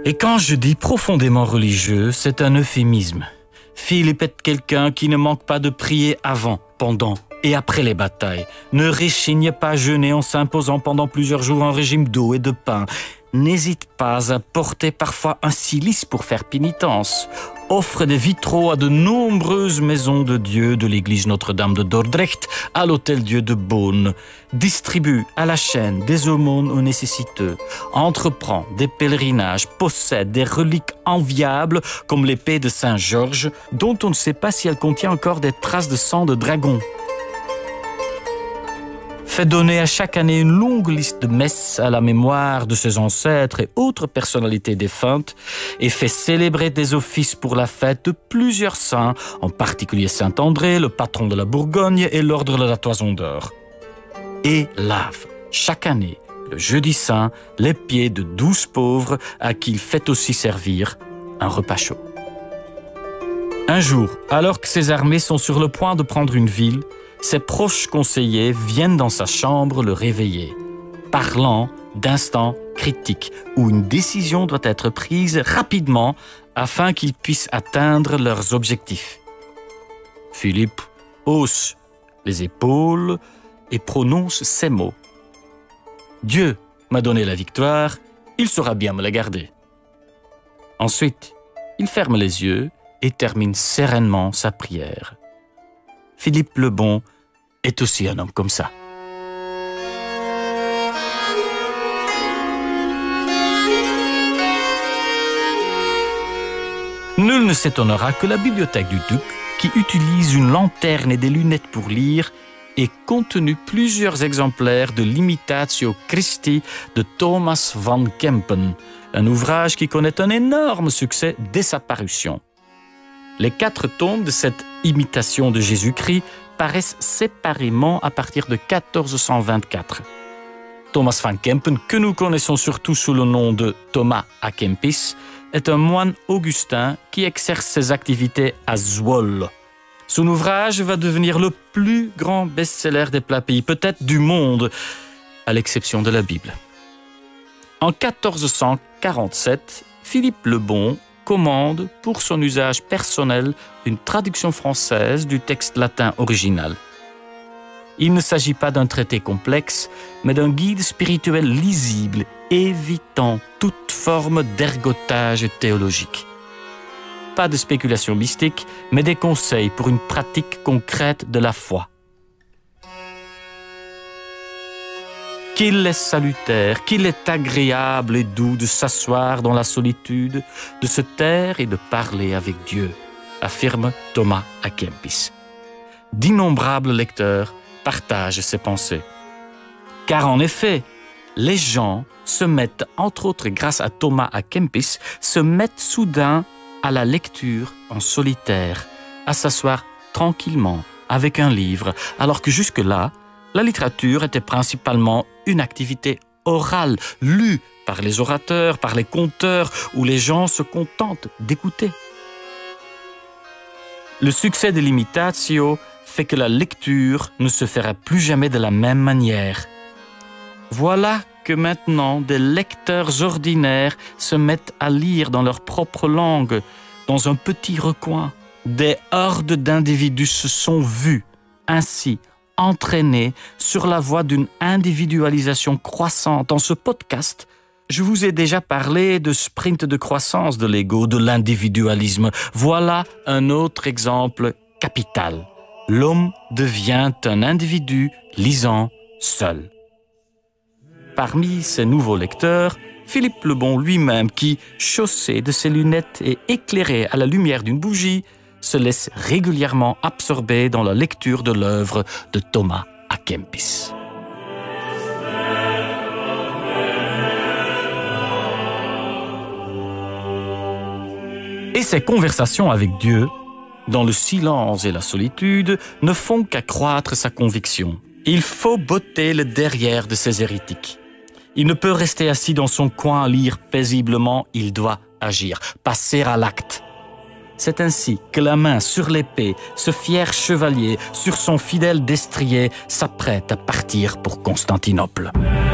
Et quand je dis profondément religieux, c'est un euphémisme. Philippe est quelqu'un qui ne manque pas de prier avant, pendant et après les batailles. Ne réchigne pas à jeûner en s'imposant pendant plusieurs jours un régime d'eau et de pain. N'hésite pas à porter parfois un cilice pour faire pénitence. Offre des vitraux à de nombreuses maisons de Dieu, de l'église Notre-Dame de Dordrecht à l'hôtel-Dieu de Beaune. Distribue à la chaîne des aumônes aux nécessiteux. Entreprend des pèlerinages, possède des reliques enviables comme l'épée de Saint-Georges, dont on ne sait pas si elle contient encore des traces de sang de dragon. Fait donner à chaque année une longue liste de messes à la mémoire de ses ancêtres et autres personnalités défuntes et fait célébrer des offices pour la fête de plusieurs saints, en particulier Saint-André, le patron de la Bourgogne et l'ordre de la Toison d'Or. Et lave chaque année, le jeudi saint, les pieds de 12 pauvres à qui il fait aussi servir un repas chaud. Un jour, alors que ses armées sont sur le point de prendre une ville, ses proches conseillers viennent dans sa chambre le réveiller, parlant d'instants critiques où une décision doit être prise rapidement afin qu'ils puissent atteindre leurs objectifs. Philippe hausse les épaules et prononce ces mots. « Dieu m'a donné la victoire, il saura bien me la garder. » Ensuite, il ferme les yeux et termine sereinement sa prière. Philippe le Bon est aussi un homme comme ça. Nul ne s'étonnera que la bibliothèque du duc, qui utilise une lanterne et des lunettes pour lire, ait contenu plusieurs exemplaires de l'Imitatio Christi de Thomas van Kempen, un ouvrage qui connaît un énorme succès dès sa parution. Les 4 tomes de cette imitation de Jésus-Christ paraissent séparément à partir de 1424. Thomas van Kempen, que nous connaissons surtout sous le nom de Thomas à Kempis, est un moine augustin qui exerce ses activités à Zwolle. Son ouvrage va devenir le plus grand best-seller des plats pays, peut-être du monde, à l'exception de la Bible. En 1447, Philippe le Bon commande pour son usage personnel une traduction française du texte latin original. Il ne s'agit pas d'un traité complexe, mais d'un guide spirituel lisible, évitant toute forme d'ergotage théologique. Pas de spéculation mystique, mais des conseils pour une pratique concrète de la foi. Qu'il est salutaire, qu'il est agréable et doux de s'asseoir dans la solitude, de se taire et de parler avec Dieu, affirme Thomas à Kempis. D'innombrables lecteurs partagent ses pensées. Car en effet, les gens se mettent, entre autres grâce à Thomas à Kempis, se mettent soudain à la lecture en solitaire, à s'asseoir tranquillement avec un livre, alors que jusque-là, la littérature était principalement une activité orale, lue par les orateurs, par les conteurs, où les gens se contentent d'écouter. Le succès de l'imitatio fait que la lecture ne se fera plus jamais de la même manière. Voilà que maintenant des lecteurs ordinaires se mettent à lire dans leur propre langue, dans un petit recoin. Des hordes d'individus se sont vus ainsi entraînés sur la voie d'une individualisation croissante. Dans ce podcast, je vous ai déjà parlé de sprint de croissance de l'ego, de l'individualisme. Voilà un autre exemple capital. L'homme devient un individu lisant seul. Parmi ces nouveaux lecteurs, Philippe le Bon lui-même, qui, chaussé de ses lunettes et éclairé à la lumière d'une bougie, se laisse régulièrement absorber dans la lecture de l'œuvre de Thomas à Kempis. Et ces conversations avec Dieu, dans le silence et la solitude, ne font qu'accroître sa conviction. Il faut botter le derrière de ces hérétiques. Il ne peut rester assis dans son coin à lire paisiblement, il doit agir, passer à l'acte. C'est ainsi que la main sur l'épée, ce fier chevalier, sur son fidèle destrier, s'apprête à partir pour Constantinople.